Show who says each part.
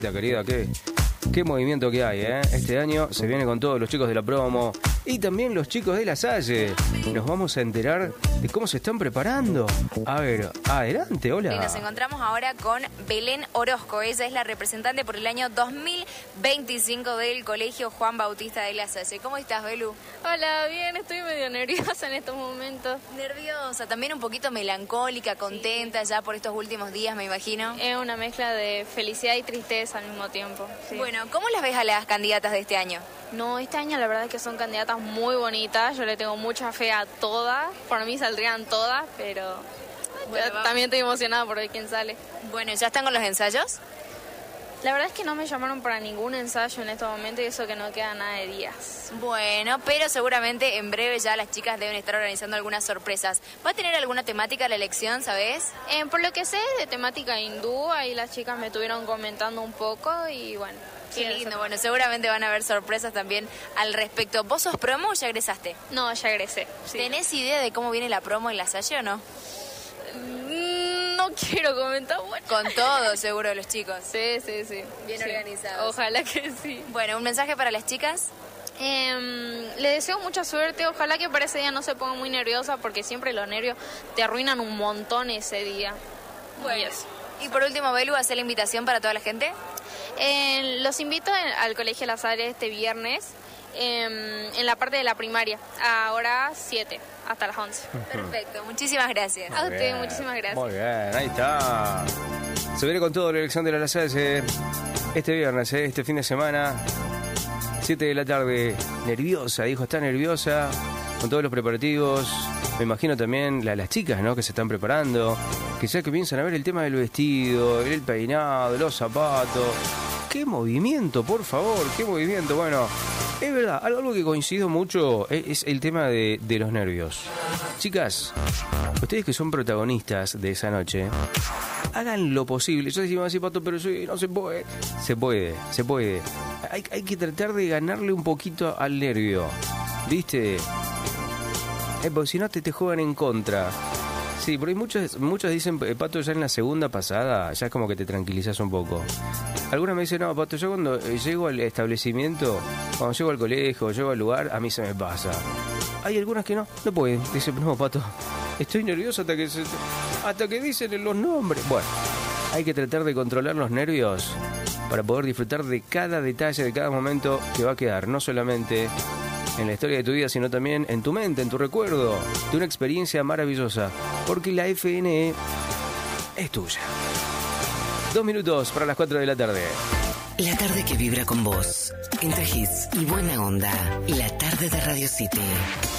Speaker 1: Querida, qué movimiento que hay, ¿eh? Este año se viene con todos los chicos de la promo y también los chicos de la Salle. Nos vamos a enterar de cómo se están preparando. A ver, adelante, hola.
Speaker 2: Y nos encontramos ahora con Belén Orozco. Ella es la representante por el año 2025 del Colegio Juan Bautista de la Salle. ¿Cómo estás, Belu?
Speaker 3: Hola, bien, estoy medio nerviosa en estos momentos.
Speaker 2: Nerviosa, también un poquito melancólica, contenta ya por estos últimos días, me imagino.
Speaker 3: Es una mezcla de felicidad y tristeza al mismo tiempo. Sí.
Speaker 2: Bueno, ¿cómo las ves a las candidatas de este año?
Speaker 3: No, este año la verdad es que son candidatas muy bonitas. Yo le tengo mucha fe a todas. Por mí saldrían todas, pero
Speaker 2: bueno,
Speaker 3: también estoy emocionada por ver quién sale.
Speaker 2: Bueno, ¿ya están con los ensayos?
Speaker 3: La verdad es que no me llamaron para ningún ensayo en este momento y eso que no queda nada de días.
Speaker 2: Bueno, pero seguramente en breve ya las chicas deben estar organizando algunas sorpresas. ¿Va a tener alguna temática la elección, sabes?
Speaker 3: Por lo que sé, de temática hindú, ahí las chicas me estuvieron comentando un poco y bueno.
Speaker 2: Qué lindo, bueno, seguramente van a haber sorpresas también al respecto. ¿Vos sos promo o ya egresaste?
Speaker 3: No, ya egresé. Sí.
Speaker 2: ¿Tenés idea de cómo viene la promo en la Salle o no?
Speaker 3: No quiero comentar, bueno.
Speaker 2: Con todo, seguro, los chicos.
Speaker 3: Sí.
Speaker 2: Bien organizados.
Speaker 3: Ojalá que sí.
Speaker 2: Bueno, ¿un mensaje para las chicas?
Speaker 3: Le deseo mucha suerte, ojalá que para ese día no se ponga muy nerviosa porque siempre los nervios te arruinan un montón ese día.
Speaker 2: Bueno. Y por último, Belu, ¿hacer la invitación para toda la gente?
Speaker 3: Los invito al Colegio La Salle este viernes, en la parte de la primaria, a hora 7, hasta las 11.
Speaker 2: Perfecto, muchísimas gracias.
Speaker 3: A usted, muchísimas gracias.
Speaker 1: Muy bien, ahí está. Se viene con todo la elección de la Salle este viernes, este fin de semana, 7 de la tarde. Nerviosa, dijo, está nerviosa, con todos los preparativos. Me imagino también las chicas, ¿no?, que se están preparando, que ya comienzan a ver el tema del vestido, el peinado, los zapatos. ¡Qué movimiento, por favor! ¡Qué movimiento! Bueno, es verdad, algo que coincido mucho es el tema de los nervios. Chicas, ustedes que son protagonistas de esa noche, hagan lo posible. Yo decía así, Pato, pero sí, no se puede. Se puede. Hay que tratar de ganarle un poquito al nervio, ¿viste? Porque si no te juegan en contra. Sí, porque muchos dicen, Pato, ya en la segunda pasada, ya es como que te tranquilizas un poco. Algunos me dicen, no, Pato, yo cuando llego al establecimiento, cuando llego al colegio, llego al lugar, a mí se me pasa. Hay algunas que no pueden. Dicen, no, Pato, estoy nervioso hasta que dicen los nombres. Bueno, hay que tratar de controlar los nervios para poder disfrutar de cada detalle, de cada momento que va a quedar, no solamente en la historia de tu vida, sino también en tu mente, en tu recuerdo, de una experiencia maravillosa, porque la FNE es tuya. 2 minutos para las 4 de la tarde.
Speaker 4: La tarde que vibra con vos, entre hits y buena onda, la tarde de Radio City.